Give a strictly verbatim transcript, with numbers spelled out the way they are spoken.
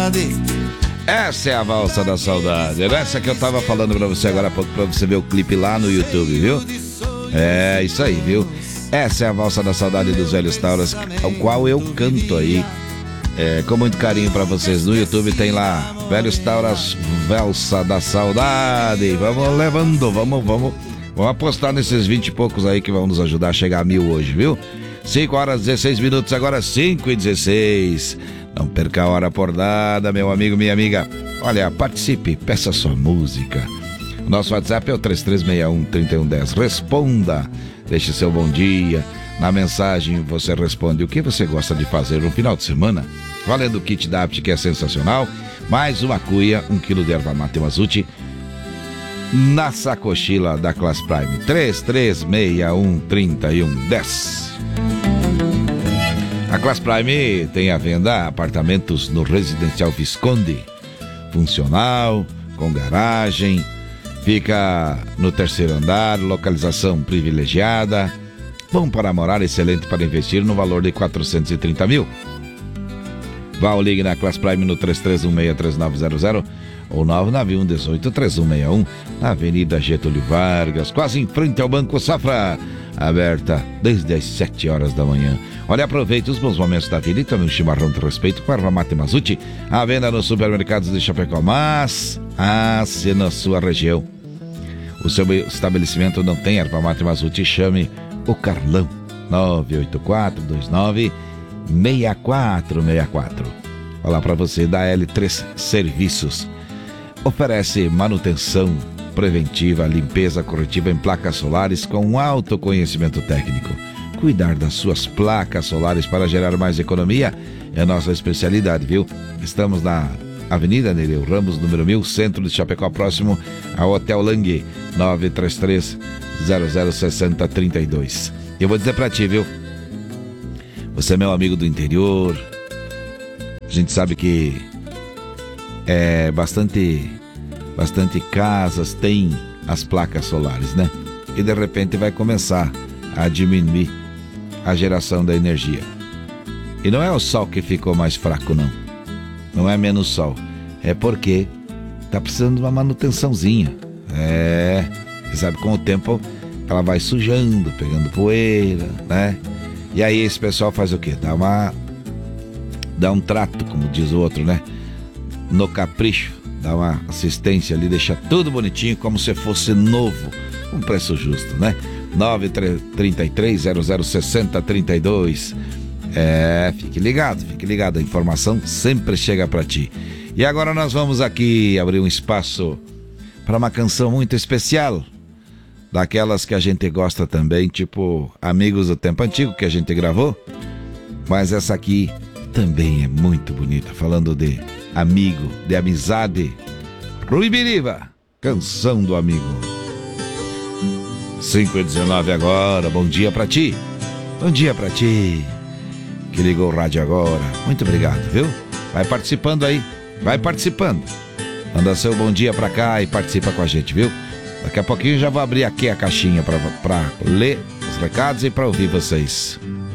saudade. Essa é a valsa da saudade. Essa que eu tava falando pra você agora há pouco, pra você ver o clipe lá no YouTube, viu? É, isso aí, viu? Essa é a valsa da saudade dos velhos tauras, ao qual eu canto aí, é, com muito carinho pra vocês. No YouTube tem lá, Velhos Tauras, valsa da saudade. Vamos levando, vamos, vamos. Vamos apostar nesses vinte e poucos aí que vão nos ajudar a chegar a mil hoje, viu? cinco horas e dezesseis minutos, agora cinco e dezesseis. Não perca a hora por nada, meu amigo, minha amiga. Olha, participe, peça sua música. Nosso WhatsApp é o três três seis um, três um um zero. Responda, deixe seu bom dia. Na mensagem você responde o que você gosta de fazer no final de semana. Valendo o kit da Apt, que é sensacional. Mais uma cuia, um quilo de erva mate Mazuti na sacochila da Class Prime. Três três seis um, três um um zero. A Class Prime tem à venda apartamentos no Residencial Visconde. Funcional, com garagem, fica no terceiro andar, localização privilegiada, bom para morar, excelente para investir, no valor de quatrocentos e trinta mil. Vá ou ligue na Class Prime no três três um seis, três nove zero zero ou nove nove um um oito, três um seis um, na Avenida Getúlio Vargas, quase em frente ao Banco Safra, aberta desde as sete horas da manhã. Olha, aproveite os bons momentos da vida e tome um chimarrão de respeito com a erva mate Mazuti, à venda nos supermercados de Chapecó, mas ah, se na sua região o seu estabelecimento não tem erva mate Mazuti, chame o Carlão, nove oito quatro, dois nove, seis quatro seis quatro. Falar para você da L três Serviços. Oferece manutenção preventiva, limpeza corretiva em placas solares com alto conhecimento técnico. Cuidar das suas placas solares para gerar mais economia é a nossa especialidade, viu? Estamos na Avenida Nereu Ramos, número mil, centro de Chapecó, próximo ao Hotel Lang, nove três três, zero zero seis zero, três dois. Eu vou dizer pra ti, viu? Você é meu amigo do interior. A gente sabe que é bastante, bastante casas tem as placas solares, né? E de repente vai começar a diminuir a geração da energia. E não é o sol que ficou mais fraco, não. Não é menos sol. É porque tá precisando de uma manutençãozinha. É, você sabe, com o tempo ela vai sujando, pegando poeira, né? E aí esse pessoal faz o quê? Dá uma... Dá um trato, como diz o outro, né? No capricho. Dá uma assistência ali, deixa tudo bonitinho, como se fosse novo. Um preço justo, né? nove três três, zero zero seis zero, três dois. É, fique ligado, fique ligado. A informação sempre chega pra ti. E agora nós vamos aqui abrir um espaço para uma canção muito especial. Daquelas que a gente gosta também, tipo Amigos do Tempo Antigo, que a gente gravou. Mas essa aqui também é muito bonita, falando de amigo, de amizade. Rui Biriba, Canção do Amigo. cinco e dezenove agora, bom dia pra ti. Bom dia pra ti que ligou o rádio agora. Muito obrigado, viu? Vai participando aí, vai participando. Manda seu bom dia pra cá e participa com a gente, viu? Daqui a pouquinho já vou abrir aqui a caixinha pra, pra ler os recados e pra ouvir vocês.